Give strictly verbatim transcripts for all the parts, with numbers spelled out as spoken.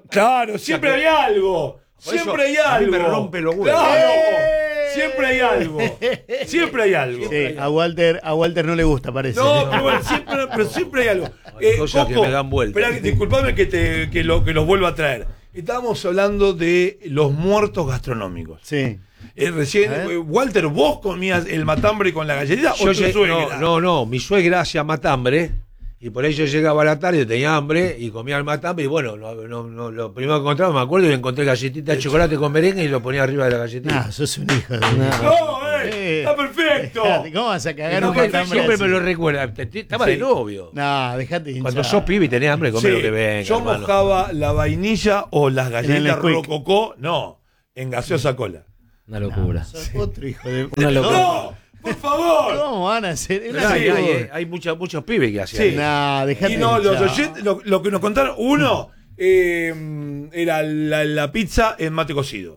Claro, siempre hay algo. Siempre hay algo. A mí me rompe los huevos. Claro. ¡Eh! Siempre hay algo. Siempre hay algo. Sí, a Walter, a Walter no le gusta, parece. No, pero, bueno, siempre, pero siempre hay algo. Hay cosas que me dan vuelta. Espera, disculpame que, te, que, lo, que los vuelva a traer. Estábamos hablando de los muertos gastronómicos. Sí. Eh, recién, eh, Walter, ¿vos comías el matambre con la galletita Yo o tu llegué- suegra? No, no, no, mi suegra hacía matambre y por ahí yo llegaba a la tarde, tenía hambre y comía el matambre y bueno, no, no, no, lo primero que encontraba, me acuerdo, y encontré galletita de chocolate con merengue y lo ponía arriba de la galletita. No, sos un hijo de... No, eh, Eh. está perfecto. ¿Cómo vas a cagar No, un que matambre siempre así? me lo recuerda, te- te- estaba Sí. de novio. No, dejate hinchar. Cuando sos pibe y tenés hambre, comé Sí, lo que venga. yo hermano. mojaba la vainilla o las el galletas Nesquik. rococó, no, en gaseosa cola. Una locura. Sos otro hijo de... Una locura. ¡No! ¡Por favor! ¿Cómo van a hacer? Pero Una hay, locura. hay, hay muchos, muchos pibes que hacían Sí. eso. No, dejate Y no, los hinchar. oyentes, lo, lo que nos contaron, uno eh, era la, la pizza en mate cocido.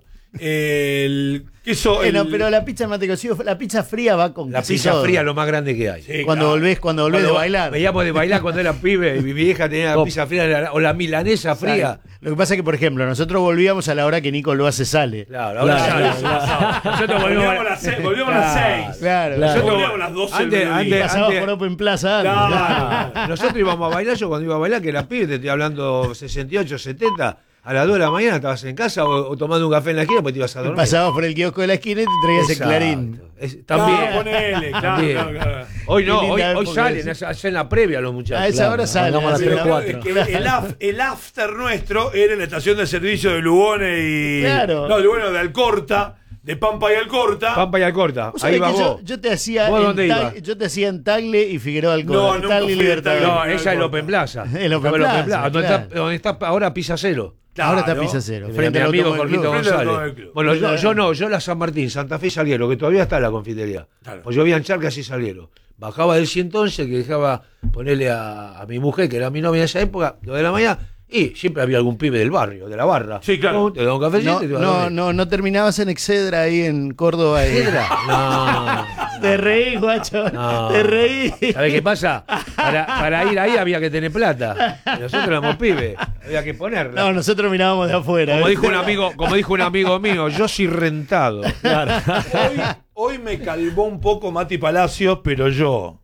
El queso. Bueno, el- pero la pizza mate cocido, la pizza fría va con La casi pizza todo. fría es lo más grande que hay. Sí, Cuando claro. volvés, cuando volvés de Cuando bailar. Veíamos de bailar cuando era pibe y mi vieja tenía la Top. pizza fría o la milanesa fría. Lo que pasa es que, por ejemplo, nosotros volvíamos a la hora que Nico lo hace sale. Claro, ahora Claro, ya- claro. Nosotros Volvíamos a volvíamos las seis. Volvíamos a las seis. Claro. Claro. Nosotros volvíamos a las doce del Antes- mediodía. antes- Pasabas antes- por Open Plaza antes. Claro. Nosotros íbamos a bailar, yo cuando iba a bailar, que era pibe, te estoy hablando sesenta y ocho, setenta, a las dos de la mañana estabas en casa o, o tomando un café en la esquina porque te ibas a dormir. Pasabas por el kiosco de la esquina y te traías el Exacto. clarín. Es- también. Claro, ponele, claro, También. claro, claro. Hoy no, Qué hoy, linda hoy época salen, esa. hacen la previa los muchachos. A esa Claro, hora sale. arrancamos a las así, tres, ¿no? cuatro. Es que el, af- el after nuestro era en la estación de servicio de Lugones y. Claro. No, de, bueno, de Alcorta, de Pampa y Alcorta. Pampa y Alcorta, ¿Vos ahí sabés va que yo, vos. yo te hacía ¿Vos en dónde Tag- ibas? yo te hacía en Tagle y Figueroa No, Alcoba. nunca Tagle y fui a Libertador. Tagle. No, esa es el Open Plaza. El Open Estaba Plaza, donde, claro. está, donde está ahora Pizza Cero. Claro. Ahora está Pizza Cero. Mi Frente al amigo Automóvil Jorgito Club. Frente al González. Automóvil Club. Bueno, yo, Claro. yo no, yo la San Martín, Santa Fe y Salguero, que todavía está la confitería. Claro. Pues yo vivía en Charcas y Salguero. Bajaba del ciento once que dejaba ponerle a, a mi mujer, que era mi novia en esa época, dos de la mañana, y siempre había algún pibe del barrio, de la barra. Sí, claro. Te daba un cafecito No, y te ibas a no, dormir. no, no terminabas en Excedra ahí en Córdoba. y- ¿Piedra? No. Te reí, guacho. No. Te reí. ¿Sabes qué pasa? Para, para ir ahí había que tener plata. Y nosotros éramos pibes, había que ponerla. No, nosotros mirábamos de afuera. Como ¿viste? dijo un amigo, como dijo un amigo mío, yo soy rentado. Hoy, hoy me calvó un poco Mati Palacios, pero yo,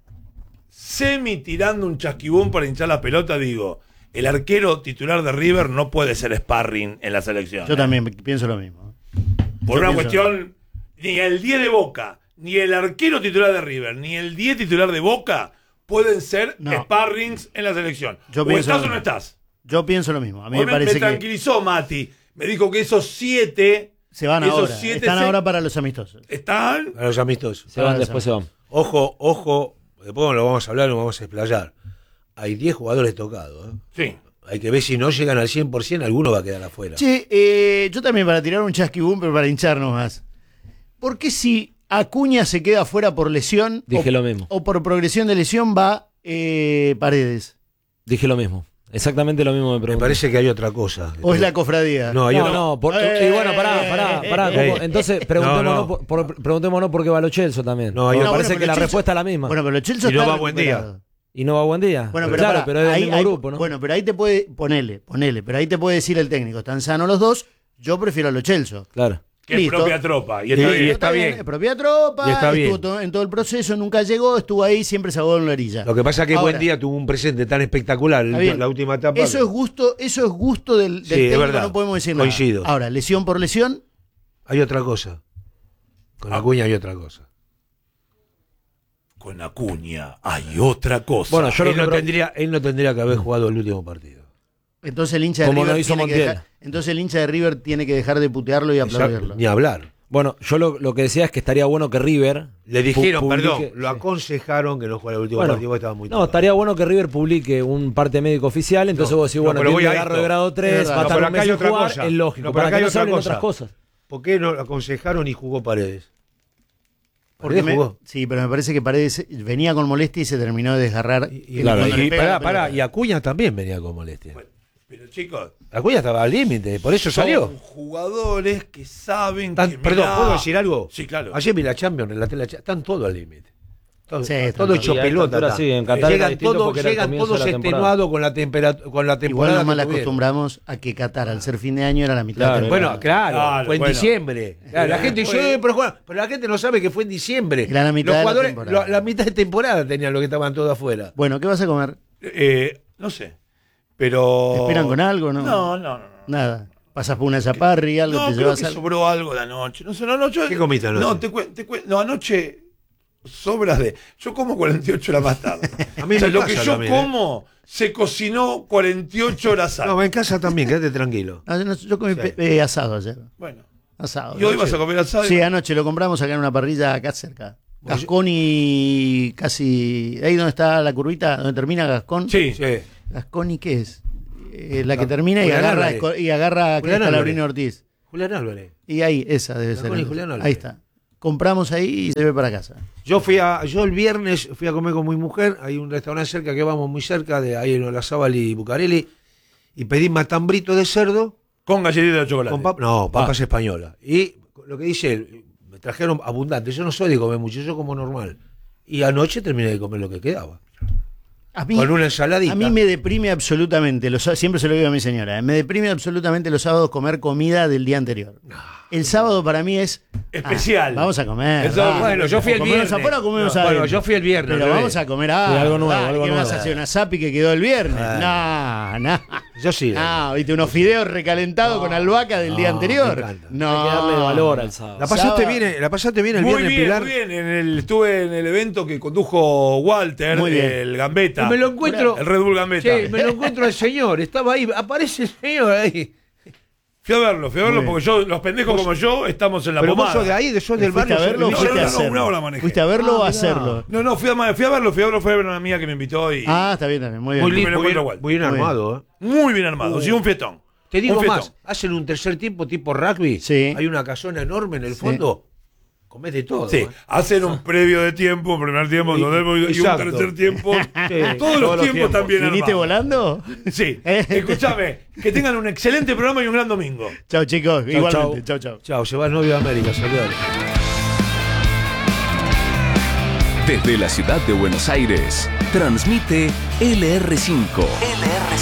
semi tirando un chasquibón para hinchar la pelota, digo, el arquero titular de River no puede ser sparring en la selección. Yo también pienso lo mismo. Por yo una pienso- cuestión, ni el diez de Boca, ni el arquero titular de River, ni el diez titular de Boca pueden ser No. sparrings en la selección. Yo o pienso estás lo o no mismo. estás. Yo pienso lo mismo. A mí Hoy me me, parece me que tranquilizó Mati. Me dijo que esos siete se van esos ahora. siete Están se- ahora para los amistosos. están. A los amistosos. Se van, Ah, después se van. Ojo, ojo, después lo vamos a hablar, lo vamos a explayar. Hay diez jugadores tocados. ¿eh? Sí. Hay que ver si no llegan al cien por ciento, alguno va a quedar afuera. Che, eh, yo también para tirar un chasquibum, pero para hincharnos más. ¿Por qué si Acuña se queda fuera por lesión Dije o, lo mismo. o por progresión de lesión va eh, Paredes? Dije lo mismo. Exactamente lo mismo me Me pregunté. parece que hay otra cosa. ¿O es la cofradía? No, hay No, otra. no, por, Eh, y bueno, pará, pará, pará. eh, ¿cómo? eh, Entonces, preguntémonos, no, no. Por, por- preguntémonos por qué va Lo Celso también. No, hay me otra. parece bueno, que pero la Celso- respuesta es la misma. Bueno, pero Chelsea Y no está va Buen Día. recuperado. y no va Buen Día. Bueno, pero, claro, pará, pero es del ahí- mismo ahí- grupo, ¿no? Bueno, pero ahí te puede, ponele, ponele, pero ahí te puede decir el técnico, están sanos los dos, yo prefiero a Lo Celso. Claro. Que es Listo. propia tropa. Y está Sí, bien. y está bien. Es propia tropa, Y está estuvo bien. to- en todo el proceso, nunca llegó, estuvo ahí, siempre se ahogó en la orilla. Lo que pasa es que Ahora, Buen Día tuvo un presente tan espectacular está en bien. la última etapa. Eso es gusto, eso es gusto del, del Sí, es técnico, verdad. no podemos decir nada. Coincido. Ahora, lesión por lesión, Hay otra cosa. Con Ah. Acuña hay otra cosa. Con Acuña hay otra cosa. Bueno, yo lo Él que no, pro- tendría, él no tendría que haber jugado el último partido. entonces el hincha de Como River lo hizo tiene que Montiel. dejar, entonces el hincha de River tiene que dejar de putearlo y aplaudirlo. Ni hablar. Bueno, yo lo, lo que decía es que estaría bueno que River. Le dijeron, pu- perdón, publique- lo sí. aconsejaron que no jugara el último Bueno, partido porque estaba muy no, tocado. estaría bueno que River publique un parte médico oficial, entonces No, vos decís, no, bueno, pero voy tiene a agarro esto. de grado Es tres, verdad. va a No, estar pero un acá mes hay sin otra jugar, cosa. es lógico, No, pero para acá que hay no se otra hablen cosa. otras cosas. ¿Por qué no lo aconsejaron y jugó Paredes? Porque Paredes me- jugó. sí, pero me parece que Paredes venía con molestia y se terminó de desgarrar. Y, y- Claro, cuando y- le y pega pará, la pelota. pará, y Acuña también venía con molestia. Bueno, pero chicos, Acuña estaba al límite, por eso salió. son jugadores que saben Tan- que perdón, mirá- ¿puedo decir algo? Sí, claro. Ayer vi la Champions, relaté la Cha- están todos al límite. Todo, Sí, todo está hecho bien. Y a esta pelota. altura está. sí, en Qatar era llegan distinto todos, porque era el llegan comienzo todos de la temporada. extenuados con la, temperatura con la Igual temporada. nos mal que tuvieron. acostumbramos a que Qatar, al ser fin de año, era la mitad Claro, de la temporada. Bueno, claro, Claro, fue en bueno. diciembre. Claro, la Eh, gente dice, fue- "Eh, pero, bueno", pero la gente no sabe que fue en diciembre. Era la mitad Los de la jugadores, temporada. lo- la mitad de temporada tenían los que estaban todos afuera. Bueno, ¿qué vas a comer? Eh, no sé. Pero. ¿Te esperan con algo, no? No, no, no. no. Nada. Pasas por una chaparri, algo, No, te creo llevas que algo. sobró algo de anoche. No sé, no, anoche. ¿Qué comiste anoche? No, te cuento, te cuen- no, anoche sobras de. Yo como cuarenta y ocho horas más tarde. A mí O sea, me lo pasa que yo también, ¿eh? como se cocinó cuarenta y ocho horas antes. No, en casa también, quédate tranquilo. Ah, no, yo comí Sí. pe- eh, asado ayer. Bueno. Asado. ¿Y hoy Anoche. vas a comer asado? Sí, anoche lo compramos acá en una parrilla acá cerca. Gasconi, casi. Ahí donde está la curvita, donde termina Gascón. Sí. Sí. Gasconi, ¿qué es? Eh, la que Ah, termina y Julián agarra, Álvarez. esco- y agarra Julián Cresta Álvarez. Laurino Ortiz. Julián Álvarez. Y ahí, esa debe ser. Gasconi y entonces. Julián Álvarez. Ahí está. Compramos ahí y se ve para casa. Yo fui a, yo el viernes fui a comer con mi mujer, hay un restaurante cerca que vamos muy cerca, de ahí en Olazábal y Bucareli, y pedí matambrito de cerdo Con galletita de chocolate. con pap- no, papas Ah. españolas. Y lo que dice él, me trajeron abundante, yo no soy de comer mucho, yo como normal. Y anoche terminé de comer lo que quedaba. A mí, Con una ensaladita. a mí me deprime absolutamente, los, siempre se lo digo a mi señora, eh, me deprime absolutamente los sábados comer comida del día anterior. El sábado para mí es Especial. ah, vamos a comer. Eso, dale. Bueno, yo fui el ¿Comemos viernes. afuera o comemos No, adentro? bueno, yo fui el viernes, Pero al revés. vamos a comer algo. Sí, algo nuevo, dale, algo ¿qué nuevo. vas a hacer? ¿Una zapi que quedó el viernes? Ah. No, no. Yo sí. No, viste, unos fideos recalentados con albahaca del día no, anterior. me encanta. No. Hay que darle valor al sábado. La pasaste sábado. bien, la pasaste bien el Muy viernes, bien, Pilar. muy bien. En el, estuve en el evento que condujo Walter, Muy bien. el Gambetta. Y me lo encuentro. El Red Bull Gambetta. Sí, me lo encuentro al señor. Estaba ahí, aparece el señor ahí. Fui a verlo, fui a verlo Muy porque yo, los pendejos como yo, estamos en la Pero vos pomada. sos de ahí, de sos del ¿Fuiste barrio. a verlo o sos- fuiste no, a no, no, hacerlo? una hora manejé. ¿Fuiste a verlo Ah, o a mirá. hacerlo? No, no, fui a, fui a verlo, fui a verlo, fue a ver una amiga que me invitó y Ah, está bien, está bien. Muy bien. Muy, me lindo, lo muy, bien, encuentro igual. muy bien Muy bien. armado, ¿eh? muy bien armado, sí, un fietón. Te digo Un fietón. más, hacen un tercer tiempo tipo rugby. Sí. Hay una casona enorme en el Sí. fondo. Comés de todo. Sí, ¿eh? hacen un previo de tiempo, un primer tiempo, Y- un segundo y un exacto. tercer tiempo. Sí, Todos todos los los tiempos tiempos. también ¿Viniste armados. volando? Sí, escúchame, que tengan un excelente programa y un gran domingo. Chao, chicos. Chau, Igualmente. chau. Chau, chau. Chao, se va el novio de América, saludar. Desde la ciudad de Buenos Aires, transmite L R cinco.